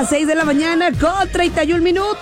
las 6 de la mañana con 31 minutos,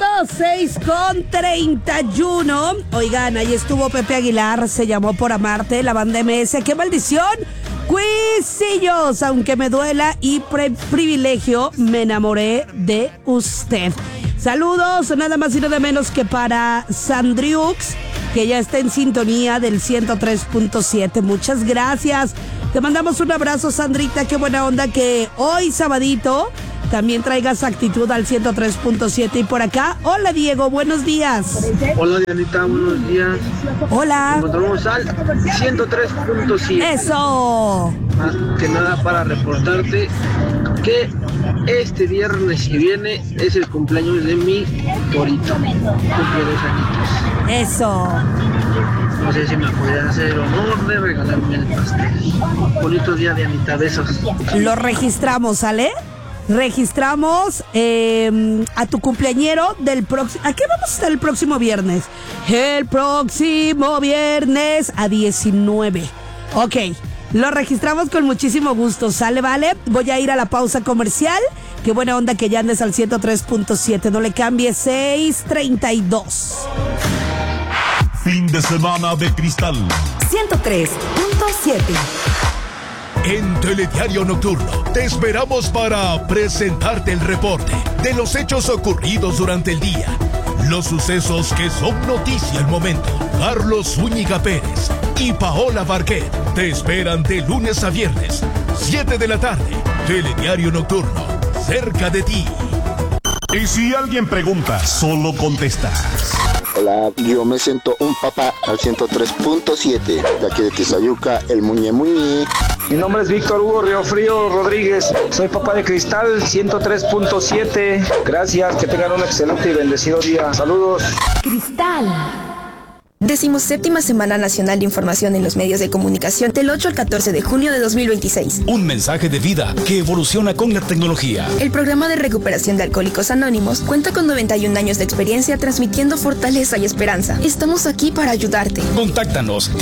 6:31. Oigan, ahí estuvo Pepe Aguilar, se llamó Por Amarte, la banda MS. ¡Qué maldición! Cuisillos, aunque me duela y privilegio, me enamoré de usted. Saludos, nada más y nada menos que para Sandriux, que ya está en sintonía del 103.7. Muchas gracias. Te mandamos un abrazo, Sandrita. Qué buena onda que hoy, sabadito, también traigas actitud al 103.7. Y por acá, hola Diego, buenos días. Hola Dianita, buenos días. Hola. Nos encontramos al 103.7. Eso. Más que nada para reportarte que este viernes que viene es el cumpleaños de mi torito. Cumple 2 añitos. Eso. No sé si me podrías hacer el honor de regalarme el pastel. Bonito día, Dianita, besos. Lo registramos, ¿sale? Registramos a tu cumpleañero del próximo... ¿A qué vamos a estar el próximo viernes? El próximo viernes a 19. Ok, lo registramos con muchísimo gusto, ¿sale? Vale, voy a ir a la pausa comercial. Qué buena onda que ya andes al 103.7. No le cambies, 6:32. Fin de semana de Cristal 103.7. En Telediario Nocturno te esperamos para presentarte el reporte de los hechos ocurridos durante el día, los sucesos que son noticia al momento. Carlos Zúñiga Pérez y Paola Barquet te esperan de lunes a viernes, 7 de la tarde. Telediario Nocturno, cerca de ti. Y si alguien pregunta, solo contestas. Hola, yo me siento un papá al 103.7, de aquí de Tizayuca, el Muñe Muñe. Mi nombre es Víctor Hugo Riofrío Rodríguez, soy papá de Cristal 103.7. Gracias, que tengan un excelente y bendecido día. Saludos. Cristal. 17ª Semana Nacional de Información en los Medios de Comunicación del 8 al 14 de junio de 2026. Un mensaje de vida que evoluciona con la tecnología. El programa de recuperación de Alcohólicos Anónimos cuenta con 91 años de experiencia transmitiendo fortaleza y esperanza. Estamos aquí para ayudarte. Contáctanos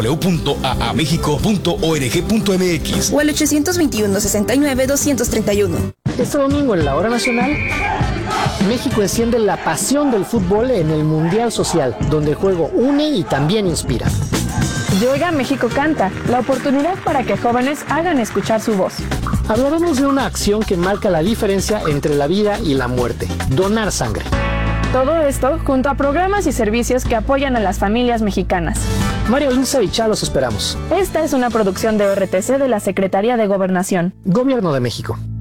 www.aamexico.org.mx o al 821-69-231. Este domingo en la Hora Nacional, México enciende la pasión del fútbol en el Mundial Social, donde el juego une y también inspira. Llega México Canta, la oportunidad para que jóvenes hagan escuchar su voz. Hablaremos de una acción que marca la diferencia entre la vida y la muerte: donar sangre. Todo esto junto a programas y servicios que apoyan a las familias mexicanas. María Luisa y Chá, los esperamos. Esta es una producción de RTC de la Secretaría de Gobernación. Gobierno de México.